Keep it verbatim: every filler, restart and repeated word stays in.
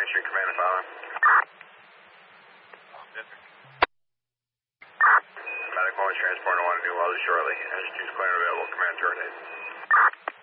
Street Command and Fowler. Medical and transport, I want to do well shortly. Energy two is clear and available. Command terminate.